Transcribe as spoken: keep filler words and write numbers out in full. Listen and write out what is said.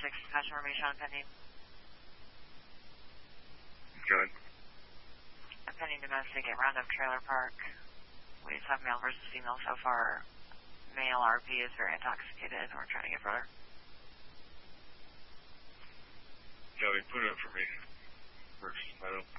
six, dispatch information on pending. Good. A pending domestic at Roundup Trailer Park. We just have male versus female so far. Male R P is very intoxicated and we're trying to get further. Yeah, they put it up for me. First, I don't.